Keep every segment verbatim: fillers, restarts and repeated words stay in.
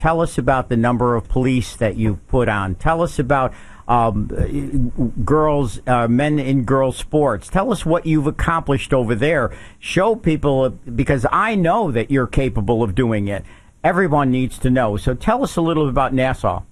Tell us about the number of police that you've put on. Tell us about um, girls, uh, men in girls sports. Tell us what you've accomplished over there. Show people, because I know that you're capable of doing it. Everyone needs to know. So tell us a little about Nassau.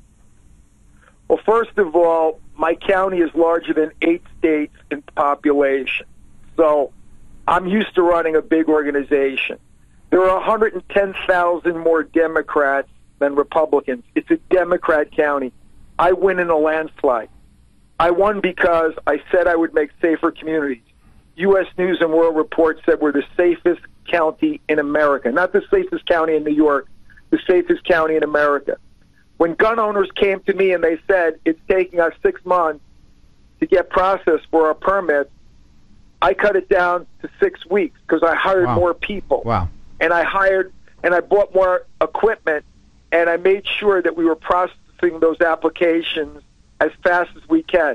Well, first of all, my county is larger than eight states in population. So I'm used to running a big organization. There are one hundred ten thousand more Democrats than Republicans. It's a Democrat county. I win in a landslide. I won because I said I would make safer communities. U S News and World Report said we're the safest county in America. Not the safest county in New York, the safest county in America. When gun owners came to me and they said it's taking us six months to get processed for our permits, I cut it down to six weeks because I hired wow. more people. Wow. And I hired and I bought more equipment, and I made sure that we were processing those applications as fast as we can.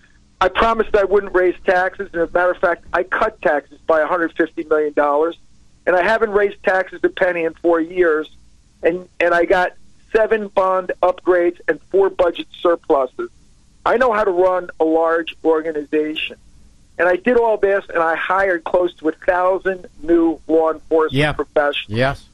I promised I wouldn't raise taxes, and as a matter of fact, I cut taxes by one hundred fifty million dollars, and I haven't raised taxes a penny in four years, and, and I got seven bond upgrades and four budget surpluses. I know how to run a large organization. And I did all this, and I hired close to a thousand new law enforcement yeah. professionals. Yes,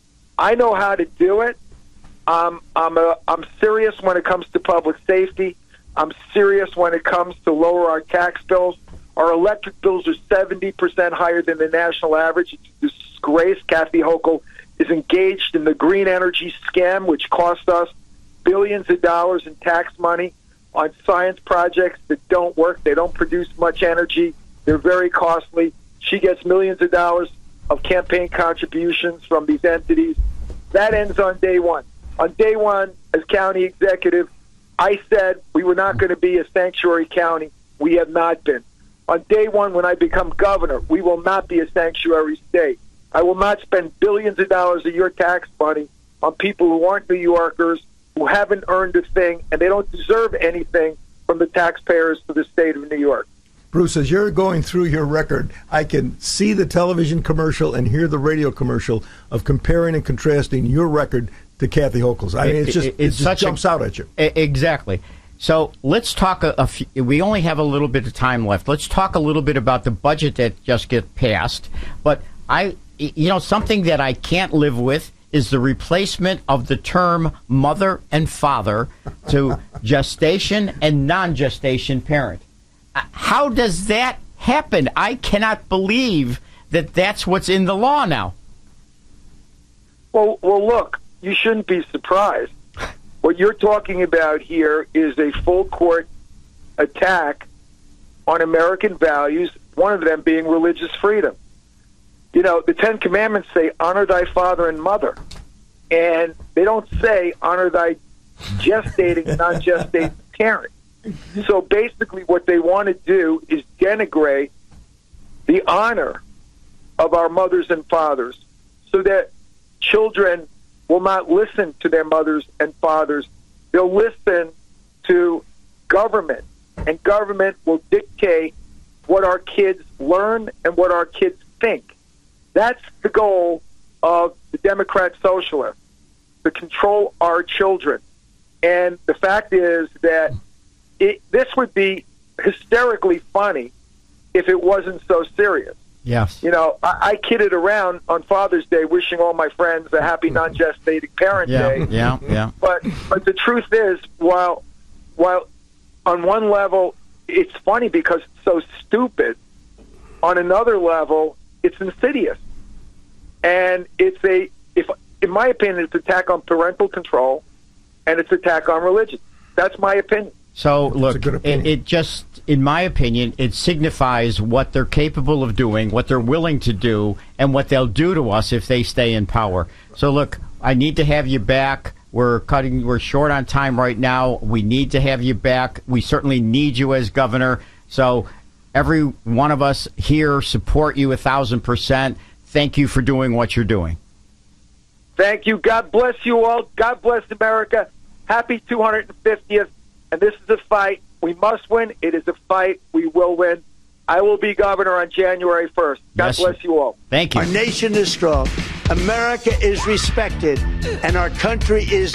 I know how to do it. Um, I'm a, I'm serious when it comes to public safety. I'm serious when it comes to lower our tax bills. Our electric bills are seventy percent higher than the national average. It's a disgrace. Kathy Hochul is engaged in the green energy scam, which cost us billions of dollars in tax money on science projects that don't work. They don't produce much energy. They're very costly. She gets millions of dollars of campaign contributions from these entities. That ends on day one. On day one, as county executive, I said we were not going to be a sanctuary county. We have not been. On day one, when I become governor, we will not be a sanctuary state. I will not spend billions of dollars of your tax money on people who aren't New Yorkers, who haven't earned a thing, and they don't deserve anything from the taxpayers for the state of New York. Bruce, as you're going through your record, I can see the television commercial and hear the radio commercial of comparing and contrasting your record to Kathy Hochul's. I mean, it's just, it, it, it's it just jumps a, out at you. Exactly. So let's talk a, a few, we only have a little bit of time left. Let's talk a little bit about the budget that just got passed. But I, you know, something that I can't live with is the replacement of the term mother and father to gestation and non-gestation parent. How does that happen? I cannot believe that that's what's in the law now. Well, well, look, you shouldn't be surprised. What you're talking about here is a full court attack on American values, one of them being religious freedom. You know, the Ten Commandments say, honor thy father and mother. And they don't say, honor thy gestating and non-gestating parent. So basically what they want to do is denigrate the honor of our mothers and fathers so that children will not listen to their mothers and fathers. They'll listen to government, and government will dictate what our kids learn and what our kids think. That's the goal of the Democrat socialists, to control our children. And the fact is that it, this would be hysterically funny if it wasn't so serious. Yes. You know, I, I kidded around on Father's Day wishing all my friends a happy non-gestating parent yeah, day. Yeah, yeah. But but the truth is, while while on one level it's funny because it's so stupid, on another level it's insidious. And it's a, if in my opinion, it's an attack on parental control, and it's an attack on religion. That's my opinion. So, look, it, it just, in my opinion, it signifies what they're capable of doing, what they're willing to do, and what they'll do to us if they stay in power. So, look, I need to have you back. We're cutting, we're short on time right now. We need to have you back. We certainly need you as governor. So, every one of us here support you a thousand percent. Thank you for doing what you're doing. Thank you. God bless you all. God bless America. Happy two hundred fiftieth. And this is a fight. We must win. It is a fight. We will win. I will be governor on January first. God yes. bless you all. Thank you. Our nation is strong. America is respected, and our country is